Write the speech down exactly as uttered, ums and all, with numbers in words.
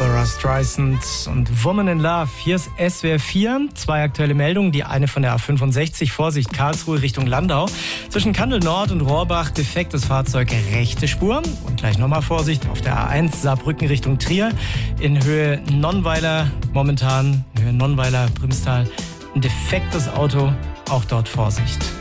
Barbara Streisand und Woman in Love. Hier ist S W R vier. Zwei aktuelle Meldungen. Die eine von der A fünfundsechzig. Vorsicht, Karlsruhe Richtung Landau. Zwischen Kandel Nord und Rohrbach defektes Fahrzeug, rechte Spur. Und gleich nochmal Vorsicht auf der A eins Saarbrücken Richtung Trier. In Höhe Nonnweiler, momentan in Höhe Nonnweiler, Primstal. Ein defektes Auto. Auch dort Vorsicht.